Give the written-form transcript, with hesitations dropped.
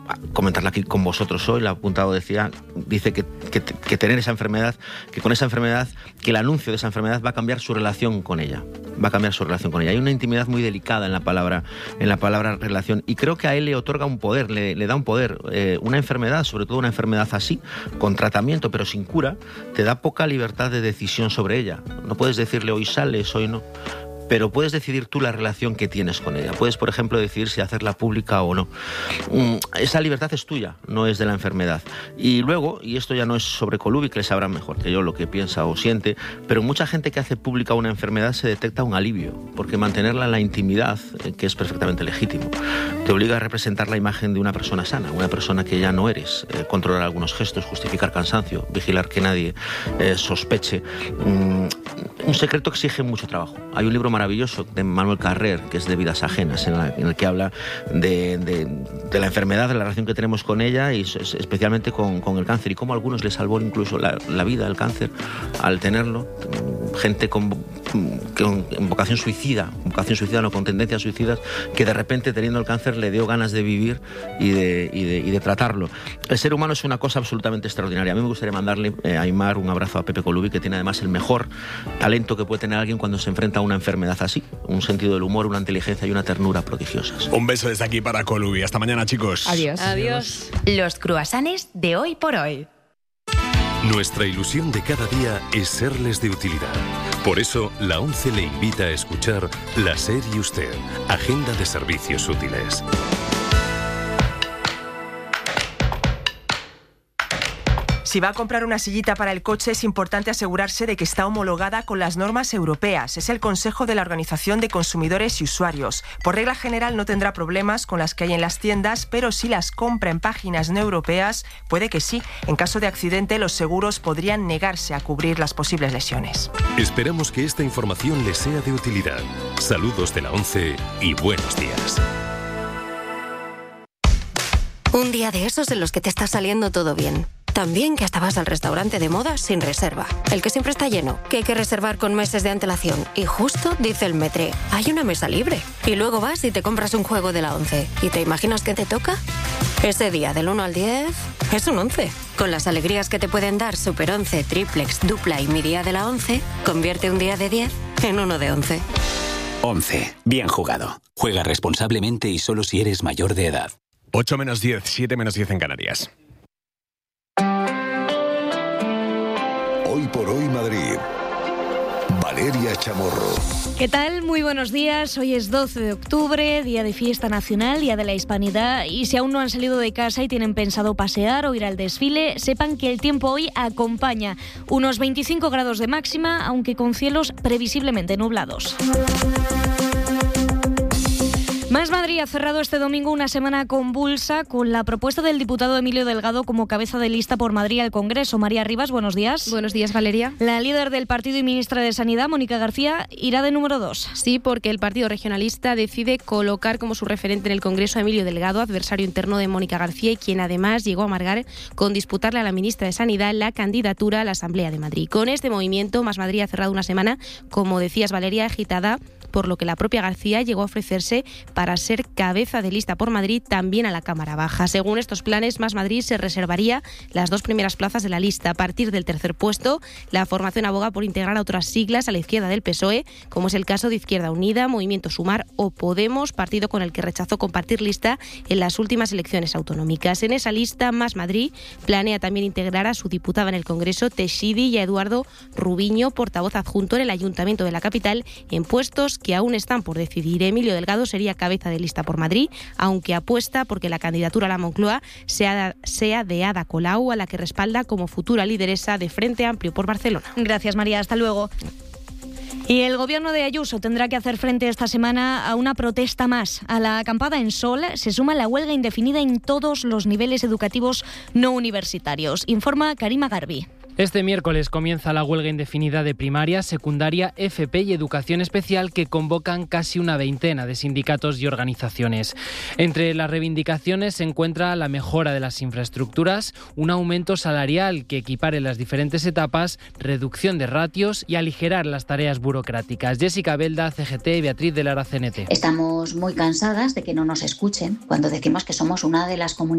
comentarla aquí con vosotros hoy, la ha apuntado, dice que tener esa enfermedad, que con esa enfermedad, que el anuncio de esa enfermedad va a cambiar su relación con ella. Hay una intimidad muy delicada en la palabra relación, y creo que a él le otorga un poder, le da un poder. Una enfermedad, sobre todo una enfermedad así, con tratamiento pero sin cura, te da poca libertad de decisión sobre ella. No puedes decirle hoy sales, hoy no. Pero puedes decidir tú la relación que tienes con ella. Puedes, por ejemplo, decidir si hacerla pública o no. Esa libertad es tuya, no es de la enfermedad. Y luego, y esto ya no es sobre Colubi, que le sabrá mejor que yo lo que piensa o siente, pero mucha gente que hace pública una enfermedad se detecta un alivio, porque mantenerla en la intimidad, que es perfectamente legítimo, te obliga a representar la imagen de una persona sana, una persona que ya no eres, controlar algunos gestos, justificar cansancio, vigilar que nadie sospeche. Un secreto exige mucho trabajo. Hay un libro maravilloso de Manuel Carrer, que es de Vidas Ajenas, en el que habla de la enfermedad, de la relación que tenemos con ella, y especialmente con el cáncer, y cómo a algunos les salvó incluso la vida el cáncer al tenerlo. Gente con vocación suicida, no, con tendencias suicidas, que de repente, teniendo el cáncer, le dio ganas de vivir y de tratarlo. El ser humano es una cosa absolutamente extraordinaria. A mí me gustaría mandarle a Aimar un abrazo a Pepe Colubi, que tiene además el mejor talento que puede tener alguien cuando se enfrenta a una enfermedad así. Un sentido del humor, una inteligencia y una ternura prodigiosas. Un beso desde aquí para Colubi. Hasta mañana, chicos. Adiós. Los cruasanes de Hoy por Hoy. Nuestra ilusión de cada día es serles de utilidad. Por eso, la ONCE le invita a escuchar La SER y Usted, Agenda de Servicios Útiles. Si va a comprar una sillita para el coche, es importante asegurarse de que está homologada con las normas europeas. Es el consejo de la Organización de Consumidores y Usuarios. Por regla general no tendrá problemas con las que hay en las tiendas, pero si las compra en páginas no europeas, puede que sí. En caso de accidente, los seguros podrían negarse a cubrir las posibles lesiones. Esperamos que esta información les sea de utilidad. Saludos de la ONCE y buenos días. Un día de esos en los que te está saliendo todo bien. También que hasta vas al restaurante de moda sin reserva. El que siempre está lleno, que hay que reservar con meses de antelación. Y justo dice el Metre, hay una mesa libre. Y luego vas y te compras un juego de la ONCE. ¿Y te imaginas qué te toca? Ese día del 1 al 10 es un 11. Con las alegrías que te pueden dar Super 11, Triplex, Dupla y Mi Día de la ONCE, convierte un día de 10 en uno de 11. 11. Bien jugado. Juega responsablemente y solo si eres mayor de edad. 8 menos 10, 7 menos 10 en Canarias. Hoy por Hoy Madrid. Valeria Chamorro. ¿Qué tal? Muy buenos días. Hoy es 12 de octubre, Día de Fiesta Nacional, Día de la Hispanidad. Y si aún no han salido de casa y tienen pensado pasear o ir al desfile, sepan que el tiempo hoy acompaña. Unos 25 grados de máxima, aunque con cielos previsiblemente nublados. Más Madrid ha cerrado este domingo una semana convulsa con la propuesta del diputado Emilio Delgado como cabeza de lista por Madrid al Congreso. María Rivas, buenos días. Buenos días, Valeria. La líder del partido y ministra de Sanidad, Mónica García, irá de número 2. Sí, porque el partido regionalista decide colocar como su referente en el Congreso a Emilio Delgado, adversario interno de Mónica García, y quien además llegó a amargar con disputarle a la ministra de Sanidad la candidatura a la Asamblea de Madrid. Con este movimiento, Más Madrid ha cerrado una semana, como decías, Valeria, agitada, por lo que la propia García llegó a ofrecerse para ser cabeza de lista por Madrid también a la Cámara Baja. Según estos planes, Más Madrid se reservaría las 2 primeras plazas de la lista. A partir del tercer puesto, la formación aboga por integrar a otras siglas a la izquierda del PSOE, como es el caso de Izquierda Unida, Movimiento Sumar o Podemos, partido con el que rechazó compartir lista en las últimas elecciones autonómicas. En esa lista, Más Madrid planea también integrar a su diputada en el Congreso, Teixidi, y a Eduardo Rubiño, portavoz adjunto en el Ayuntamiento de la capital, en puestos que aún están por decidir. Emilio Delgado sería cabeza de lista por Madrid, aunque apuesta porque la candidatura a la Moncloa sea de Ada Colau, a la que respalda como futura lideresa de Frente Amplio por Barcelona. Gracias, María. Hasta luego. Y el gobierno de Ayuso tendrá que hacer frente esta semana a una protesta más. A la acampada en Sol se suma la huelga indefinida en todos los niveles educativos no universitarios. Informa Karima Garbi. Este miércoles comienza la huelga indefinida de primaria, secundaria, FP y educación especial, que convocan casi una veintena de sindicatos y organizaciones. Entre las reivindicaciones se encuentra la mejora de las infraestructuras, un aumento salarial que equipare las diferentes etapas, reducción de ratios y aligerar las tareas burocráticas. Jessica Belda, CGT, y Beatriz de Lara, CNT. Estamos muy cansadas de que no nos escuchen cuando decimos que somos una de las comunidades